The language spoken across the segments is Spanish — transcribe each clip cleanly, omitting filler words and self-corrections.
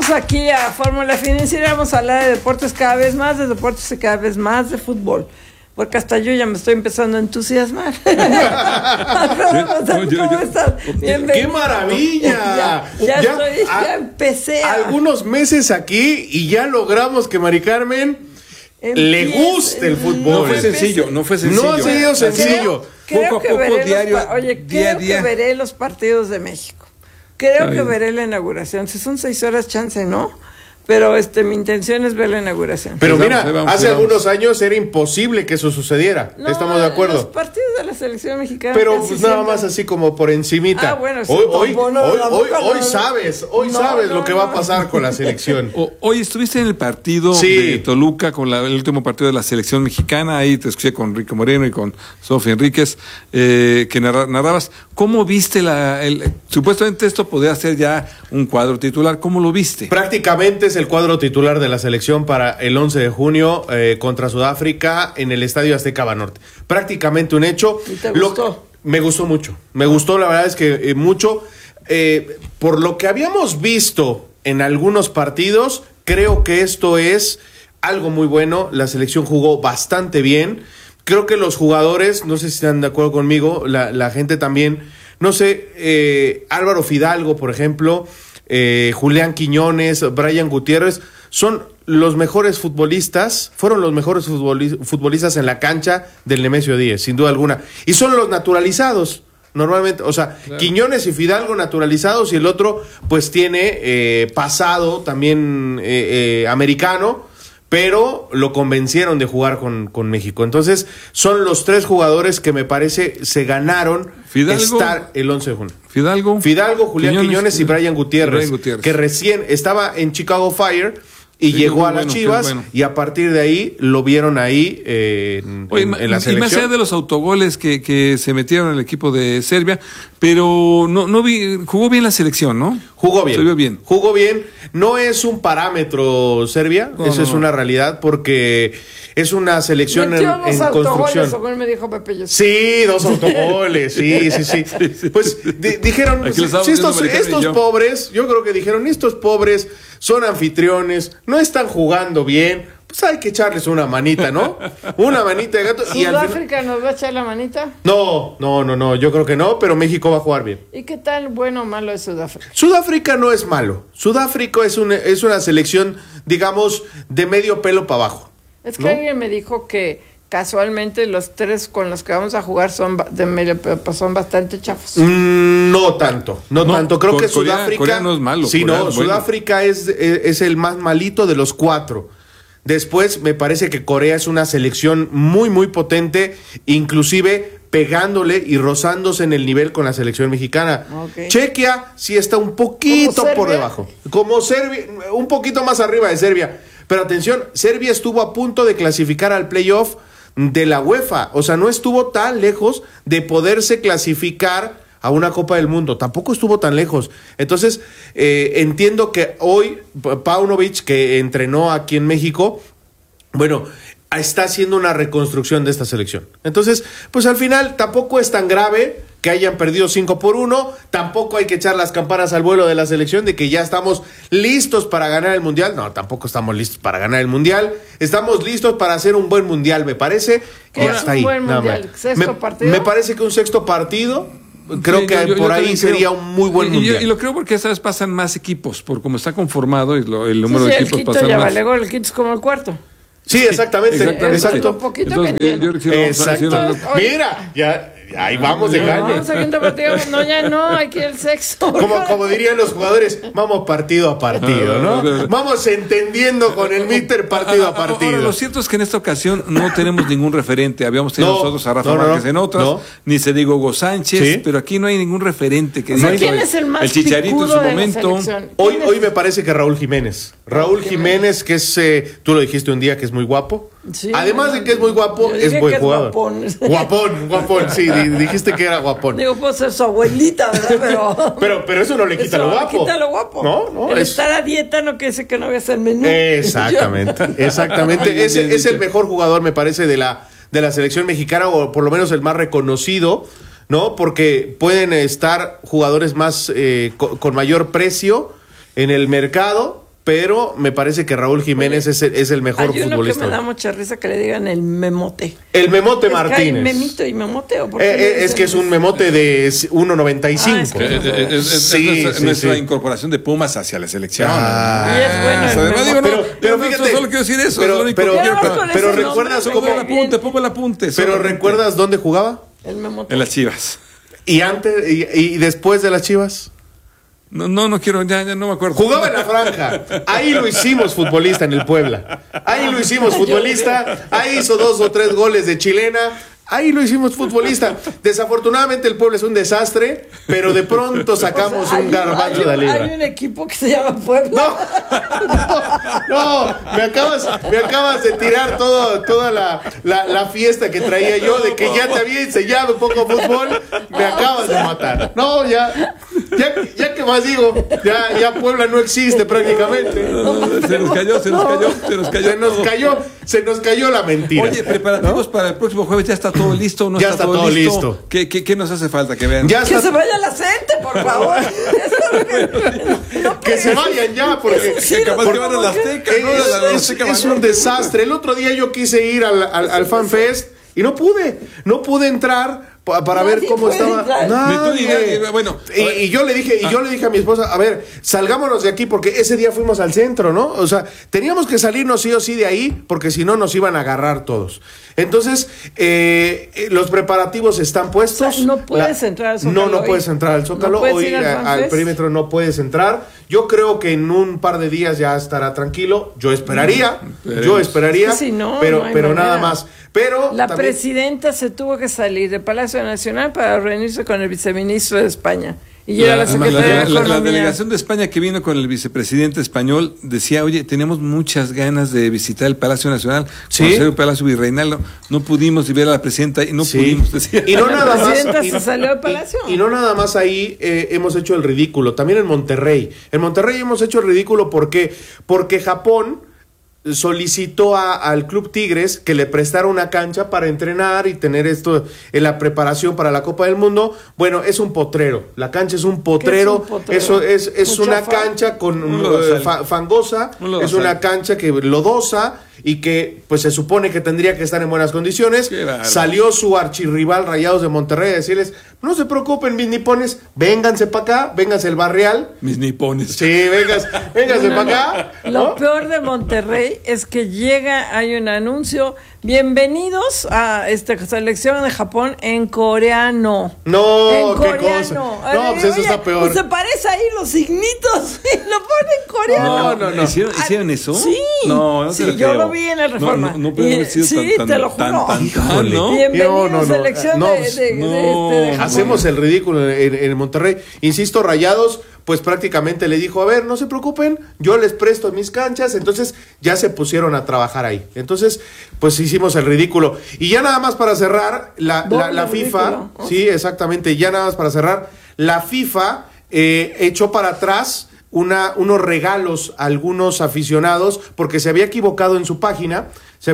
Regresamos aquí a Fórmula Financiera. Vamos a hablar de deportes, cada vez más de deportes y cada vez más de fútbol. Porque hasta yo ya me estoy empezando a entusiasmar. ¿Cómo estás? ¡Qué maravilla! Ya empecé. Algunos meses aquí y ya logramos que Mari Carmen le guste el fútbol. No fue sencillo. No ha sido sencillo. Creo poco a poco, diario. Creo que veré los partidos de México. Creo que veré la inauguración. Si son 6 horas, chance, ¿no? Pero mi intención es ver la inauguración. Pero mira, hace algunos años era imposible que eso sucediera. No, estamos de acuerdo. Los partidos de la selección mexicana. Pero pues nada más así como por encimita. Ah, bueno, sí, hoy sabes lo que va a pasar con la selección. Hoy estuviste en el partido de Toluca, con el último partido de la selección mexicana. Ahí te escuché con Rico Moreno y con Sofía Enríquez, que narrabas. ¿Cómo viste supuestamente esto podría ser ya un cuadro titular? ¿Cómo lo viste? Prácticamente es el cuadro titular de la selección para el 11 de junio contra Sudáfrica en el Estadio Azteca Banorte. Prácticamente un hecho. ¿Y te gustó? Me gustó mucho. Me gustó, la verdad es que mucho. Por lo que habíamos visto en algunos partidos, creo que esto es algo muy bueno. La selección jugó bastante bien. Creo que los jugadores, no sé si están de acuerdo conmigo, la gente también, no sé, Álvaro Fidalgo, por ejemplo, Julián Quiñones, Brian Gutiérrez, son los mejores futbolistas, fueron los mejores futbolistas en la cancha del Nemesio 10, sin duda alguna. Y son los naturalizados, normalmente, o sea, claro. Quiñones y Fidalgo naturalizados y el otro pues tiene pasado también americano, pero lo convencieron de jugar con México. Entonces, son los 3 jugadores que me parece se ganaron estar el 11 de junio. Fidalgo, Julián Quiñones y Brian Gutiérrez, que recién estaba en Chicago Fire y llegó a las Chivas, y a partir de ahí lo vieron ahí en la selección. Y más allá de los autogoles que se metieron en el equipo de Serbia, pero no vi, jugó bien la selección, ¿no? Jugó bien. No es un parámetro Serbia, eso es una realidad, porque es una selección en construcción. Como me dijo Pepe. Sí, 2 autogoles, sí. Pues dijeron, si estos pobres, yo creo que dijeron, estos pobres son anfitriones, no están jugando bien, pues hay que echarles una manita, ¿no? Una manita de gato. ¿Sudáfrica nos va a echar la manita? No, yo creo que no, pero México va a jugar bien. ¿Y qué tal bueno o malo es Sudáfrica? Sudáfrica no es malo. Sudáfrica es una selección, digamos, de medio pelo para abajo. Es que alguien me dijo que casualmente los 3 con los que vamos a jugar son bastante chafos. No tanto. Creo que Sudáfrica... Corea no es malo. Sí, Sudáfrica es el más malito de los 4. Después me parece que Corea es una selección muy, muy potente, inclusive pegándole y rozándose en el nivel con la selección mexicana. Okay. Chequia sí está un poquito por debajo. Como Serbia, un poquito más arriba de Serbia. Pero atención, Serbia estuvo a punto de clasificar al playoff de la UEFA. O sea, no estuvo tan lejos de poderse clasificar a una Copa del Mundo. Tampoco estuvo tan lejos. Entonces, entiendo que hoy Paunovic, que entrenó aquí en México, bueno, está haciendo una reconstrucción de esta selección. Entonces, pues al final tampoco es tan grave que hayan perdido 5-1, tampoco hay que echar las campanas al vuelo de la selección de que ya estamos listos para ganar el Mundial. No, tampoco estamos listos para ganar el Mundial. Estamos listos para hacer un buen Mundial, me parece. ¿Qué es un buen Mundial? ¿Sexto partido? Me parece que un 6º partido, creo que por ahí sería un muy buen Mundial. Y lo creo porque esta vez pasan más equipos, por cómo está conformado y el número de equipos pasan más. El quinto es como el cuarto. Sí, exactamente. Un poquito. Exacto. Mira, ya ahí vamos de calle. Aquí el sexo. Como dirían los jugadores, vamos partido a partido, ¿no? Vamos entendiendo con el míster partido a partido. Ahora, lo cierto es que en esta ocasión no tenemos ningún referente. Habíamos tenido nosotros a Rafa Márquez en otras, ni se digo Hugo Sánchez, pero aquí no hay ningún referente que diga. ¿Quién es el más Chicharito en su momento? Hoy me parece que Raúl Jiménez. Raúl Jiménez, que es, tú lo dijiste un día, que es muy guapo. Sí, además de que es muy guapo, es buen jugador. Guapón, sí, dijiste que era guapón. Digo, puedo ser su abuelita, ¿verdad? Pero eso no le quita lo guapo. Quita lo guapo. No, estar a dieta no quiere decir que no veas el menú. Exactamente. Es el mejor jugador, me parece, de la selección mexicana, o por lo menos el más reconocido, ¿no? Porque pueden estar jugadores más con mayor precio en el mercado, pero me parece que Raúl Jiménez es el mejor hay uno futbolista. Que me da mucha risa que le digan el Memote. El Memote es Martínez. Que hay Memito y Memote, ¿o es que es un Memote de 1.95. Es nuestra incorporación de Pumas hacia la selección. Y es bueno. Pero fíjate, solo quiero decir eso. Pero recuerdas cómo pongo el apunte. Pero recuerdas dónde jugaba? El Memote. En las Chivas. ¿Y antes y después de las Chivas? No quiero, ya no me acuerdo. Jugaba en la franja. Ahí lo hicimos futbolista en el Puebla. Ahí lo hicimos futbolista. Ahí hizo 2 o 3 goles de chilena. Ahí lo hicimos futbolista. Desafortunadamente el Puebla es un desastre, pero de pronto sacamos un garbanzo de libra. Hay un equipo que se llama Puebla. No, me acabas de tirar toda la fiesta que traía yo de que ya te había enseñado un poco fútbol. Me acabas de matar. No, ya que más digo, ya Puebla no existe prácticamente. Se nos cayó la mentira. Oye, preparativos para el próximo jueves, ¿ya está todo listo? ¿No ya está todo listo? ¿Qué nos hace falta que vean? Que se vaya la gente, por favor. Que se vayan ya, porque capaz que van a la Azteca, es un desastre. El otro día yo quise ir al FanFest y no pude entrar para ver cómo estaba. Bueno, y yo le dije a mi esposa, a ver, salgámonos de aquí porque ese día fuimos al centro, ¿no? O sea, teníamos que salirnos sí o sí de ahí porque si no nos iban a agarrar todos. Entonces, los preparativos están puestos. O sea, no puedes entrar al Zócalo. No puedes entrar al Zócalo. Hoy al perímetro no puedes entrar. Yo creo que en un par de días ya estará tranquilo. Yo esperaría. Sí, pero nada más. Pero la presidenta se tuvo que salir del Palacio Nacional para reunirse con el viceministro de España. Y la delegación de España que vino con el vicepresidente español decía, oye, tenemos muchas ganas de visitar el Palacio Nacional, conocer el Palacio Virreinal, no pudimos ver a la presidenta y no pudimos, decía. Y no nada más, se salió del Palacio. Y no nada más ahí hemos hecho el ridículo, también en Monterrey. En Monterrey hemos hecho el ridículo porque Japón solicitó al Club Tigres que le prestara una cancha para entrenar y tener esto en la preparación para la Copa del Mundo. Bueno, es un potrero. La cancha es un potrero. Eso es una cancha con fangosa. Es una cancha que lodosa y que pues se supone que tendría que estar en buenas condiciones. Salió su archirrival Rayados de Monterrey a decirles, no se preocupen mis nipones, vénganse para acá, vénganse el Barrial. Mis nipones. Sí, vénganse para acá. Lo peor de Monterrey es que hay un anuncio, bienvenidos a esta selección de Japón en coreano. No, qué cosa. No, pues eso está peor. Pues se parece ahí los signitos y lo ponen en coreano. No. ¿Hicieron eso? Sí. No sí, yo lo vi en el Reforma. No puede haber sido te lo juro. ¿no? Bienvenidos selección de Japón. Hacemos el ridículo en Monterrey. Insisto, Rayados pues prácticamente le dijo, a ver, no se preocupen, yo les presto mis canchas. Entonces ya se pusieron a trabajar ahí. Entonces pues hicimos el ridículo. Y ya nada más para cerrar, la FIFA, sí, exactamente, ya nada más para cerrar, la FIFA echó para atrás unos regalos a algunos aficionados porque se había equivocado en su página,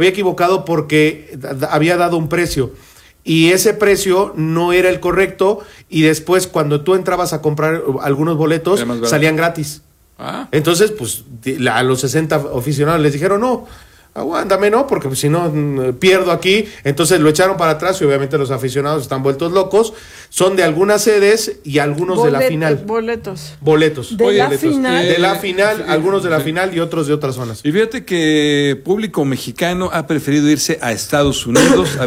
porque había dado un precio. Y ese precio no era el correcto y después cuando tú entrabas a comprar algunos boletos salían gratis. Entonces, pues a los 60 aficionados les dijeron, no, aguántame, ¿no? Porque si no pierdo aquí. Entonces lo echaron para atrás y obviamente los aficionados están vueltos locos. Son de algunas sedes y algunos de la final. Boletos. De la final. De la final, algunos de la final y otros de otras zonas. Y fíjate que público mexicano ha preferido irse a Estados Unidos a